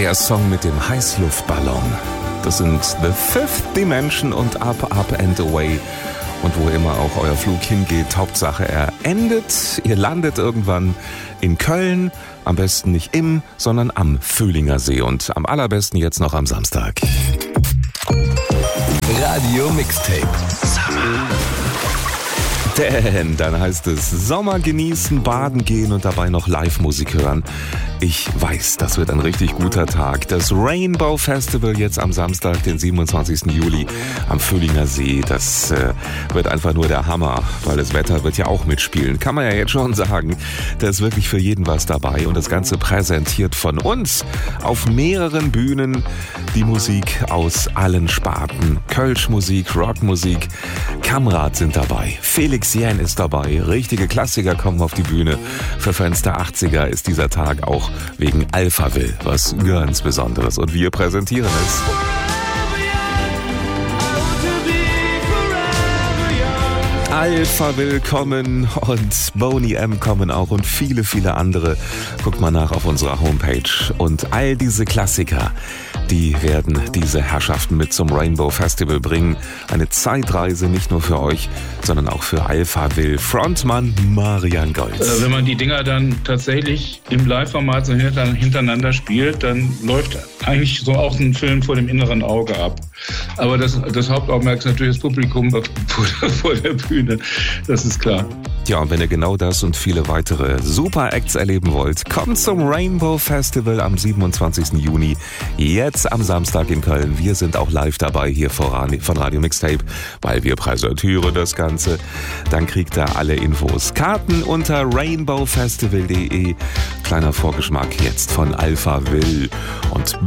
Der Song mit dem Heißluftballon. Das sind The Fifth Dimension und Up, Up and Away. Und wo immer auch euer Flug hingeht, Hauptsache er endet. Ihr landet irgendwann in Köln. Am besten nicht im, sondern am Vöhlinger See. Und am allerbesten jetzt noch am Samstag. Radio Mixtape. Summer. Denn dann heißt es Sommer genießen, baden gehen und dabei noch Live-Musik hören. Ich weiß, das wird ein richtig guter Tag. Das Rainbow Festival jetzt am Samstag, den 27. Juli am Vöhlinger See. Das wird einfach nur der Hammer, weil das Wetter wird ja auch mitspielen. Kann man ja jetzt schon sagen. Da ist wirklich für jeden was dabei. Und das Ganze präsentiert von uns auf mehreren Bühnen die Musik aus allen Sparten. Kölsch-Musik, Rockmusik, Kamrat sind dabei. Felix Jähn ist dabei. Richtige Klassiker kommen auf die Bühne. Für Fans der 80er ist dieser Tag auch wegen Alphaville was ganz Besonderes. Und wir präsentieren es. Alphaville kommen und Boney M kommen auch und viele, viele andere. Guckt mal nach auf unserer Homepage. Und all diese Klassiker, die werden diese Herrschaften mit zum Rainbow Festival bringen. Eine Zeitreise nicht nur für euch, sondern auch für Alphaville. Frontmann Marian Goltz. Wenn man die Dinger dann tatsächlich im Live-Format so hintereinander spielt, dann läuft eigentlich so auch ein Film vor dem inneren Auge ab. Aber das Hauptaugenmerk ist natürlich das Publikum vor der Bühne. Das ist klar. Ja, und wenn ihr genau das und viele weitere Super-Acts erleben wollt, kommt zum Rainbow Festival am 27. Juni. Jetzt am Samstag in Köln. Wir sind auch live dabei hier von Radio Mixtape, weil wir präsentieren das Ganze. Dann kriegt ihr alle Infos. Karten unter rainbowfestival.de. Kleiner Vorgeschmack jetzt von Alphaville. Und